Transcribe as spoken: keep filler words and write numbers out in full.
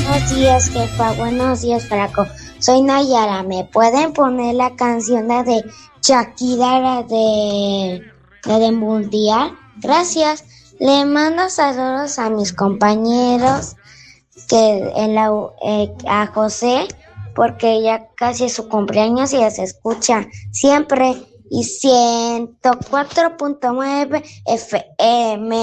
Buenos días, jefa. Buenos días, Flaco. Soy Nayara. ¿Me pueden poner la canción la de Shakira, la de, la de Mundial? Gracias. Le mando saludos a mis compañeros, que en la, U- eh, a José, porque ya casi es su cumpleaños y ya se escucha siempre. Y ciento cuatro punto nueve F M.